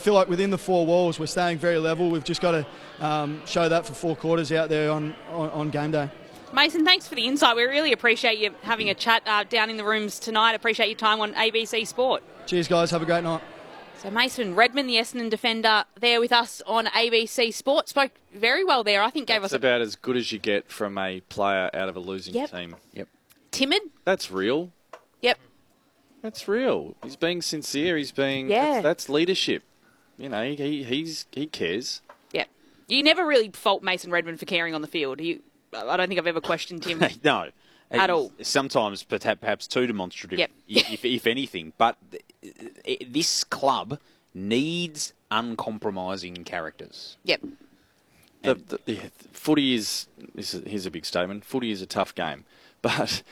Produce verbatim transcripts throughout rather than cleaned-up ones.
feel like within the four walls we're staying very level. We've just got to um, show that for four quarters out there on, on, on game day. Mason, thanks for the insight. We really appreciate you having a chat uh, down in the rooms tonight. Appreciate your time on A B C Sport. Cheers, guys. Have a great night. So Mason Redman, the Essendon defender, there with us on A B C Sport. Spoke very well there. I think gave That's us a... about as good as you get from a player out of a losing Yep. team. Yep. Timid? That's real. Yep. That's real. He's being sincere. He's being... Yeah. That's, that's leadership. You know, he he's he cares. Yep. You never really fault Mason Redman for caring on the field. You, I don't think I've ever questioned him. No. At all. Sometimes perhaps too demonstrative, Yep. if, if anything. But this club needs uncompromising characters. Yep. The, the, the footy is, is a, here's a big statement, footy is a tough game. But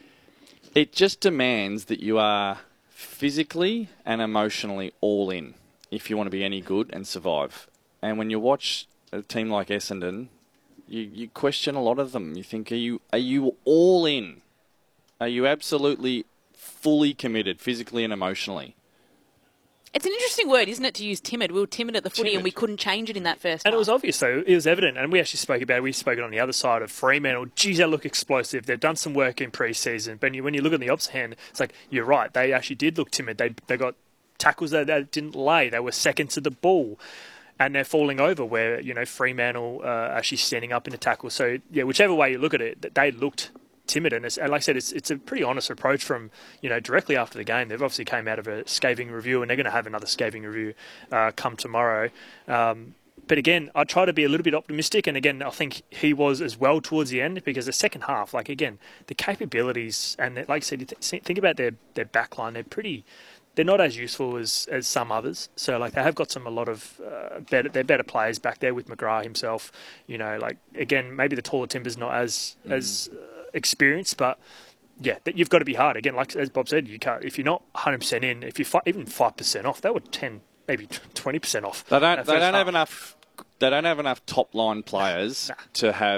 it just demands that you are physically and emotionally all in if you want to be any good and survive. And when you watch a team like Essendon, you, you question a lot of them. You think, are you are you all in? Are you absolutely fully committed physically and emotionally? It's an interesting word, isn't it, to use timid? We were timid at the footy Timid. and we couldn't change it in that first And half. it was obvious, though. It was evident, and we actually spoke about it. We spoke it on the other side of Fremantle. Geez, they look explosive. They've done some work in pre-season. But when you look on the opposite hand, it's like, you're right. They actually did look timid. They they got tackles that they didn't lay. They were second to the ball. And they're falling over where, you know, Fremantle uh, actually standing up in the tackle. So, yeah, whichever way you look at it, they looked timid. And, it's, and like I said, it's it's a pretty honest approach from, you know, directly after the game. They've obviously came out of a scathing review, and they're going to have another scathing review uh, come tomorrow. Um, but again, I try to be a little bit optimistic. And again, I think he was as well towards the end, because the second half, like, again, the capabilities, and like I said, you th- think about their, their back line, they're pretty... They're not as useful as, as some others. So, like, they have got some a lot of uh, better. They're better players back there with McGrath himself. You know, like, again, maybe the taller Timber's not as mm. as uh, experienced, but yeah, that you've got to be hard. Again, like as Bob said, you can't if you're not one hundred percent in. If you're even five percent off, that would ten, maybe twenty percent off. They don't. They don't half. have enough. They don't have enough top line players Nah. to have.